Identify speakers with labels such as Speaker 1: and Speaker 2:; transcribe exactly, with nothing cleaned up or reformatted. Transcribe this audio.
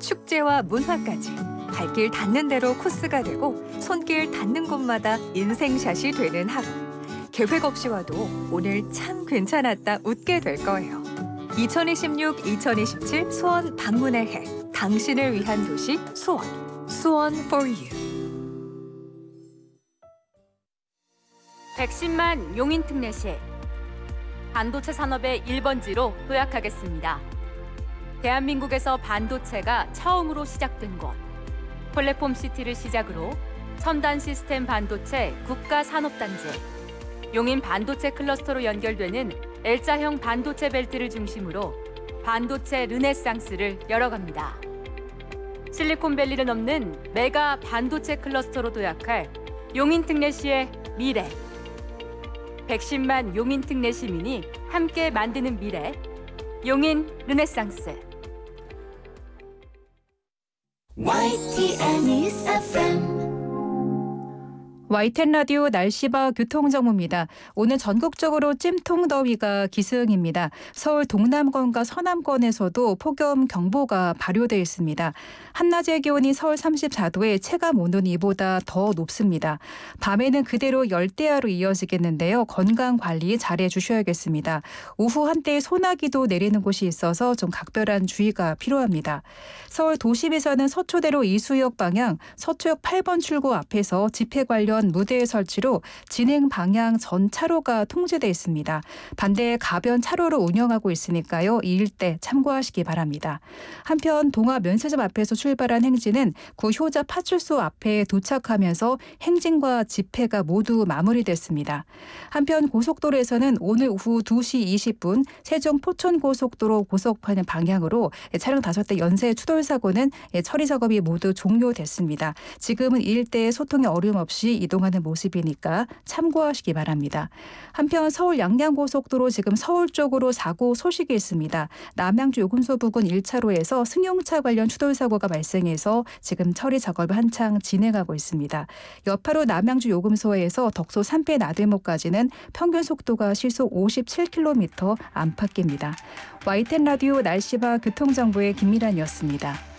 Speaker 1: 축제와 문화까지 발길 닿는 대로 코스가 되고 손길 닿는 곳마다 인생샷이 되는 하루. 계획 없이 와도 오늘 참 괜찮았다 웃게 될 거예요. 이천이십육 이천이십칠 수원 방문의 해. 당신을 위한 도시 수원. 수원 for you.
Speaker 2: 백십만 용인특례시. 반도체 산업의 일 번지로 도약하겠습니다. 대한민국에서 반도체가 처음으로 시작된 곳. 플랫폼 시티를 시작으로 첨단 시스템 반도체 국가산업단지, 용인 반도체 클러스터로 연결되는 L자형 반도체 벨트를 중심으로 반도체 르네상스를 열어갑니다. 실리콘밸리를 넘는 메가 반도체 클러스터로 도약할 용인특례시의 미래. 백십만 용인특례 시민이 함께 만드는 미래. 용인 르네상스.
Speaker 3: 와이티엔 News 에프엠
Speaker 4: 와이티엔 라디오 날씨와 교통정보입니다. 오늘 전국적으로 찜통더위가 기승입니다. 서울 동남권과 서남권에서도 폭염경보가 발효되어 있습니다. 한낮의 기온이 서울 삼십사 도에 체감온도는 이보다 더 높습니다. 밤에는 그대로 열대야로 이어지겠는데요. 건강관리 잘해 주셔야겠습니다. 오후 한때 소나기도 내리는 곳이 있어서 좀 각별한 주의가 필요합니다. 서울 도심에서는 서초대로 이수역 방향 서초역 팔 번 출구 앞에서 집회 관련 무대 설치로 진행 방향 전 차로가 통제돼 있습니다. 반대 가변 차로로 운영하고 있으니까요. 이 일대 참고하시기 바랍니다. 한편 동아 면세점 앞에서 출발한 행진은 구 효자 파출소 앞에 도착하면서 행진과 집회가 모두 마무리됐습니다. 한편 고속도로에서는 오늘 오후 두 시 이십 분 세종 포천고속도로 고속하는 방향으로 차량 다섯 대 연쇄 추돌 사고는 처리 작업이 모두 종료됐습니다. 지금은 이 일대에 소통에 어려움 없이 이동하는 모습이니까 참고하시기 바랍니다. 한편 서울 양양고속도로 지금 서울 쪽으로 사고 소식이 있습니다. 남양주 요금소 부근 일 차로에서 승용차 관련 추돌 사고가 발생해서 지금 처리 작업을 한창 진행하고 있습니다. 여파로 남양주 요금소에서 덕소 삼 배 나들목까지는 평균 속도가 시속 오십칠 킬로미터 안팎입니다. 와이티엔 라디오 날씨와 교통정보의 김미란이었습니다.